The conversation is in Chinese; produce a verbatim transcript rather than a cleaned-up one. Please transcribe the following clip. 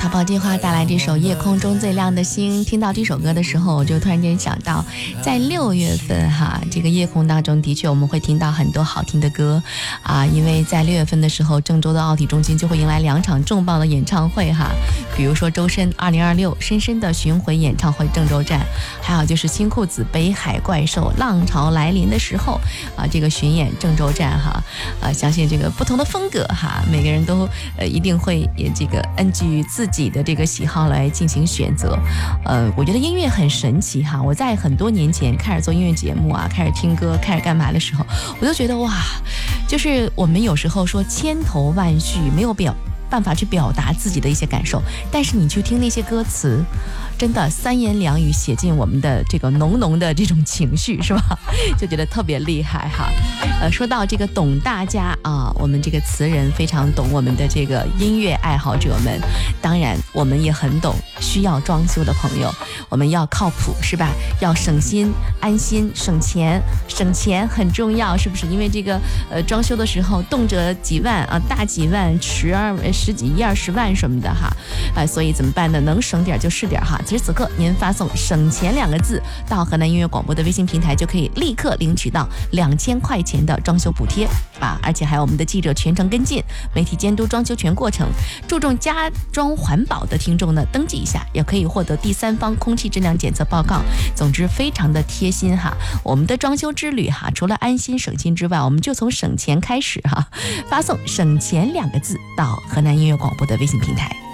淘宝计划带来这首《夜空中最亮的星》。听到这首歌的时候，我就突然间想到，在六月份哈，这个夜空当中的确我们会听到很多好听的歌啊，因为在六月份的时候，郑州的奥体中心就会迎来两场重磅的演唱会哈，比如说周深二零二六深深的巡回演唱会郑州站，还有就是新裤子北海怪兽浪潮来临的时候啊，这个巡演郑州站哈，啊，相信这个不同的风格哈，每个人都呃一定会也这个根据自己的这个喜好来进行选择。呃，我觉得音乐很神奇哈。我在很多年前开始做音乐节目啊，开始听歌，开始干嘛的时候，我就觉得哇，就是我们有时候说千头万绪，没有表办法去表达自己的一些感受，但是你去听那些歌词，真的三言两语写进我们的这个浓浓的这种情绪，是吧？就觉得特别厉害哈。呃，说到这个懂大家啊，我们这个词人非常懂我们的这个音乐爱好者们，当然我们也很懂需要装修的朋友，我们要靠谱是吧？要省心、安心、省钱，省钱很重要，是不是？因为这个呃装修的时候动辄几万啊，大几万、十二十几、一二十万什么的哈，呃，所以怎么办呢？能省点就是点哈。此时此刻，您发送“省钱”两个字到河南音乐广播的微信平台，就可以立刻领取到两千块钱的装修补贴啊！而且还有我们的记者全程跟进，媒体监督装修全过程。注重家装环保的听众呢，登记一下也可以获得第三方空气质量检测报告。总之，非常的贴心哈。我们的装修之旅哈，除了安心省心之外，我们就从省钱开始哈。发送“省钱”两个字到河南音乐广播的微信平台。